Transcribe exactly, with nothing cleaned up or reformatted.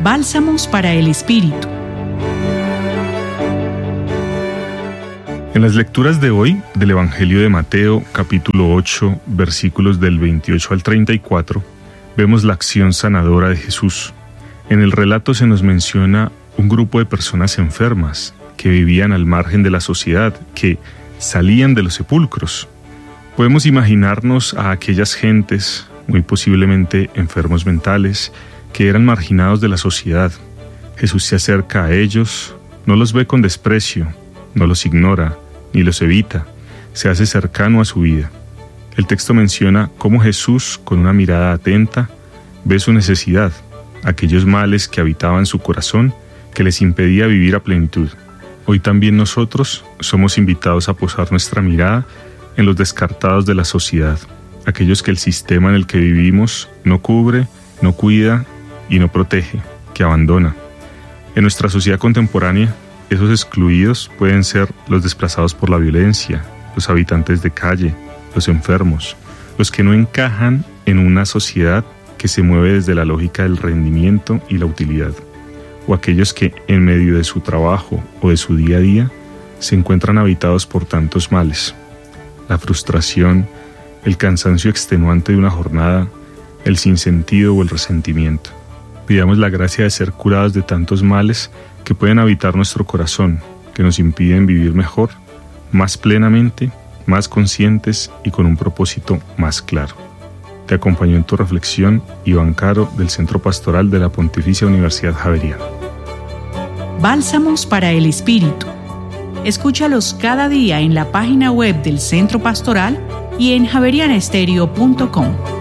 Bálsamos para el Espíritu. En las lecturas de hoy del Evangelio de Mateo, capítulo ocho, versículos del veintiocho al treinta y cuatro, vemos la acción sanadora de Jesús. En el relato se nos menciona un grupo de personas enfermas que vivían al margen de la sociedad, que salían de los sepulcros. Podemos imaginarnos a aquellas gentes, muy posiblemente enfermos mentales, que eran marginados de la sociedad. Jesús se acerca a ellos, no los ve con desprecio, no los ignora, ni los evita, se hace cercano a su vida. El texto menciona cómo Jesús, con una mirada atenta, ve su necesidad, aquellos males que habitaban su corazón, que les impedía vivir a plenitud. Hoy también nosotros somos invitados a posar nuestra mirada en los descartados de la sociedad, aquellos que el sistema en el que vivimos no cubre, no cuida y no protege, que abandona. En nuestra sociedad contemporánea, esos excluidos pueden ser los desplazados por la violencia, los habitantes de calle, los enfermos, los que no encajan en una sociedad que se mueve desde la lógica del rendimiento y la utilidad, o aquellos que en medio de su trabajo o de su día a día se encuentran habitados por tantos males, la frustración, el cansancio extenuante de una jornada, el sinsentido o el resentimiento. Pidamos la gracia de ser curados de tantos males que pueden habitar nuestro corazón, que nos impiden vivir mejor, más plenamente, más conscientes y con un propósito más claro. Te acompañó en tu reflexión Iván Caro, del Centro Pastoral de la Pontificia Universidad Javeriana. Bálsamos para el Espíritu. Escúchalos cada día en la página web del Centro Pastoral y en javeriana estéreo punto com.